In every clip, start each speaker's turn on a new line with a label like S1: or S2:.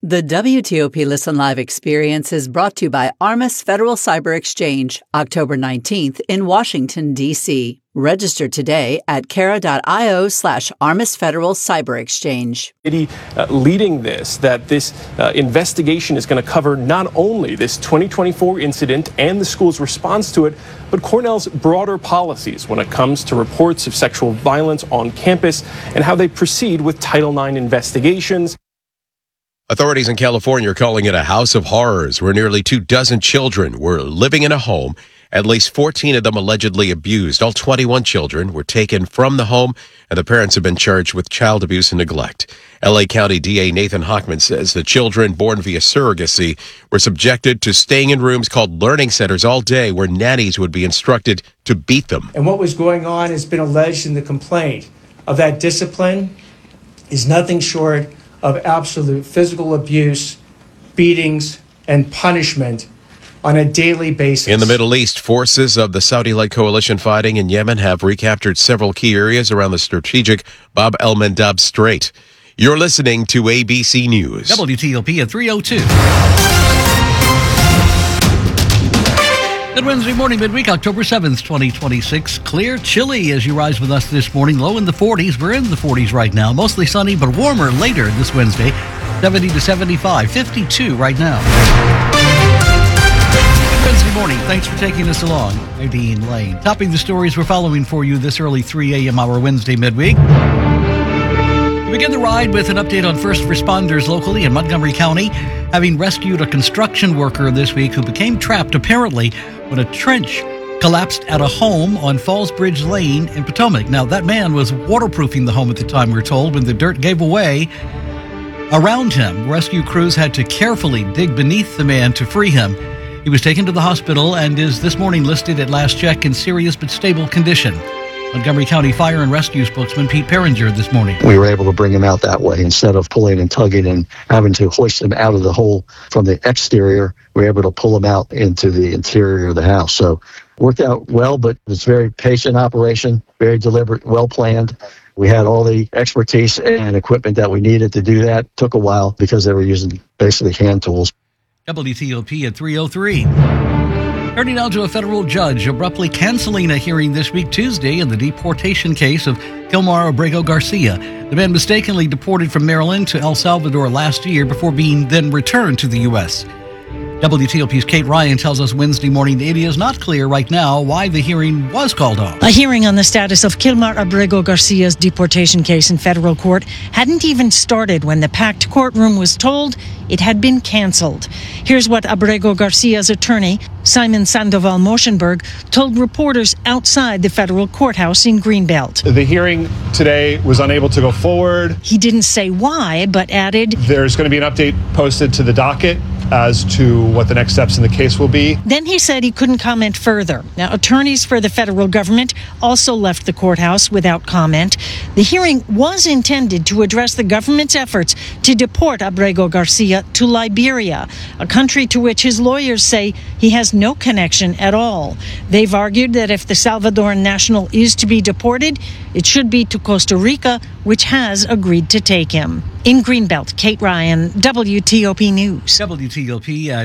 S1: The WTOP Listen Live experience is brought to you by Armis Federal Cyber Exchange, October 19th in Washington, D.C. Register today at Cara.io/Armis Federal Cyber Exchange.
S2: Leading this investigation is going to cover not only this 2024 incident and the school's response to it, but Cornell's broader policies when it comes to reports of sexual violence on campus and how they proceed with Title IX investigations.
S3: Authorities in California are calling it a house of horrors where nearly 24 children were living in a home. At least 14 of them allegedly abused. All 21 children were taken from the home, and the parents have been charged with child abuse and neglect. L.A. County DA Nathan Hochman says the children born via surrogacy were subjected to staying in rooms called learning centers all day where nannies would be instructed to beat them.
S4: And what was going on has been alleged in the complaint of that discipline is nothing short of absolute physical abuse, beatings, and punishment on a daily basis.
S3: In the Middle East, forces of the Saudi-led coalition fighting in Yemen have recaptured several key areas around the strategic Bab el-Mandab Strait. You're listening to ABC News.
S5: WTOP at 3:02. Good Wednesday morning, midweek, October 7th, 2026. Clear, chilly as you rise with us this morning. Low in the 40s. We're in the 40s right now. Mostly sunny, but warmer later this Wednesday. 70 to 75, 52 right now. Good Wednesday morning. Thanks for taking us along. I'm Dean Lane. Topping the stories we're following for you this early 3 a.m. hour Wednesday midweek. We begin the ride with an update on first responders locally in Montgomery County, having rescued a construction worker this week who became trapped apparently when a trench collapsed at a home on Falls Bridge Lane in Potomac. Now, that man was waterproofing the home at the time, we're told, when the dirt gave away around him. Rescue crews had to carefully dig beneath the man to free him. He was taken to the hospital and is this morning listed at last check in serious but stable condition. Montgomery County Fire and Rescue spokesman Pete Perringer this morning.
S6: We were able to bring him out that way instead of pulling and tugging and having to hoist him out of the hole from the exterior. We were able to pull him out into the interior of the house. So worked out well, but it's a very patient operation, very deliberate, well planned. We had all the expertise and equipment that we needed to do that. Took a while because they were using basically hand tools.
S5: WTOP at 3:03. Turning now to a federal judge abruptly canceling a hearing this week Tuesday in the deportation case of Kilmar Abrego Garcia. The man mistakenly deported from Maryland to El Salvador last year before being then returned to the U.S. WTOP's Kate Ryan tells us Wednesday morning it is not clear right now why the hearing was called off.
S7: A hearing on the status of Kilmar Abrego Garcia's deportation case in federal court hadn't even started when the packed courtroom was told it had been canceled. Here's what Abrego Garcia's attorney, Simon Sandoval Moshenberg, told reporters outside the federal courthouse in Greenbelt.
S8: The hearing today was unable to go forward.
S7: He didn't say why, but added,
S8: there's going to be an update posted to the docket as to what the next steps in the case will be.
S7: Then he said he couldn't comment further. Now, attorneys for the federal government also left the courthouse without comment. The hearing was intended to address the government's efforts to deport Abrego Garcia to Liberia, a country to which his lawyers say he has no connection at all. They've argued that if the Salvadoran national is to be deported, it should be to Costa Rica, which has agreed to take him. In Greenbelt, Kate Ryan, WTOP News.
S5: WTOP at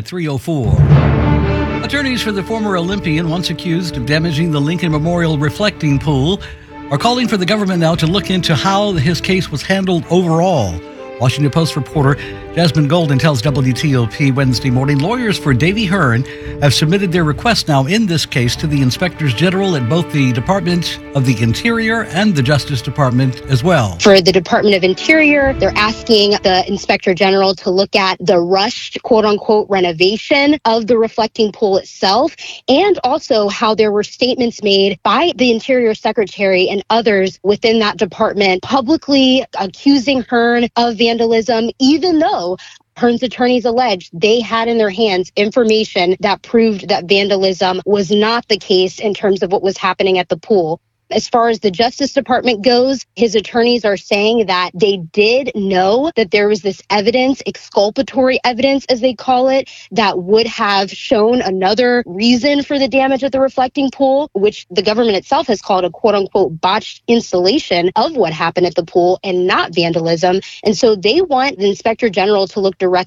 S5: 3:04. Attorneys for the former Olympian, once accused of damaging the Lincoln Memorial reflecting pool, are calling for the government now to look into how his case was handled overall. Washington Post reporter Jasmine Golden tells WTOP Wednesday morning lawyers for Davy Hearn have submitted their request now in this case to the inspectors general at both the Department of the Interior and the Justice Department as well.
S9: For the Department of Interior, they're asking the inspector general to look at the rushed, quote unquote, renovation of the reflecting pool itself, and also how there were statements made by the Interior Secretary and others within that department publicly accusing Hearn of vandalism, even though Hearn's attorneys alleged they had in their hands information that proved that vandalism was not the case in terms of what was happening at the pool. As far as the Justice Department goes, his attorneys are saying that they did know that there was this evidence, exculpatory evidence, as they call it, that would have shown another reason for the damage of the reflecting pool, which the government itself has called a quote-unquote botched installation of what happened at the pool and not vandalism. And so they want the Inspector General to look directly